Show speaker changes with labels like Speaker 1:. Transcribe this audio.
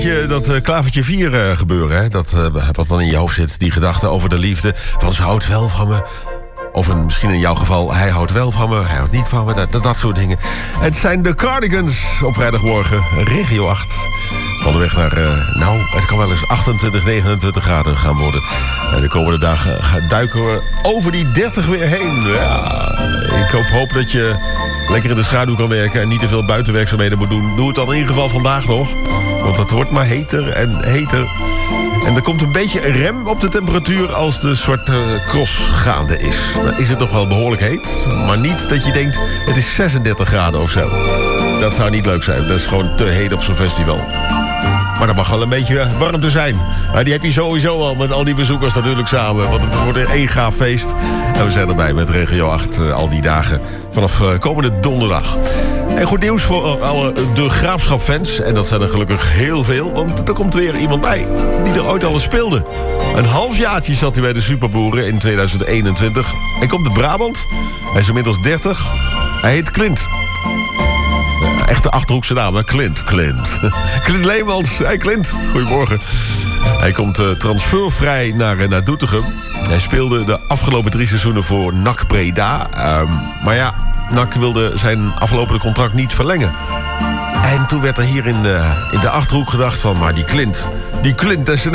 Speaker 1: Dat klavertje 4 gebeuren, hè? Dat, wat dan in je hoofd zit, die gedachte over de liefde. Van ze houdt wel van me. Of misschien in jouw geval, hij houdt wel van me, hij houdt niet van me. Dat soort dingen. Het zijn de Cardigans op vrijdagmorgen, regio 8. Onderweg naar, het kan wel eens 28, 29 graden gaan worden. De komende dagen duiken we over die 30 weer heen. Ja, ik hoop dat je lekker in de schaduw kan werken en niet te veel buitenwerkzaamheden moet doen. Doe het dan in ieder geval vandaag nog. Want het wordt maar heter en heter. En er komt een beetje een rem op de temperatuur als de Zwarte Cross gaande is. Dan is het nog wel behoorlijk heet. Maar niet dat je denkt, het is 36 graden of zo. Dat zou niet leuk zijn. Dat is gewoon te heet op zo'n festival. Maar dat mag wel een beetje warmte zijn. Maar die heb je sowieso al met al die bezoekers natuurlijk samen. Want het wordt één gaaf feest. En we zijn erbij met Regio 8 al die dagen vanaf komende donderdag. En goed nieuws voor alle De Graafschap-fans. En dat zijn er gelukkig heel veel. Want er komt weer iemand bij die er ooit al eens speelde. Een halfjaartje zat hij bij de Superboeren in 2021. Hij komt uit Brabant. Hij is inmiddels 30. Hij heet Clint. Echte Achterhoekse naam, hè? Clint. Clint Leemans. Hey Clint, goedemorgen. Hij komt transfervrij naar Doetinchem. Hij speelde de afgelopen 3 seizoenen voor NAC Breda. Maar ja, NAC wilde zijn aflopende contract niet verlengen. En toen werd er hier in de Achterhoek gedacht van, maar die Clint is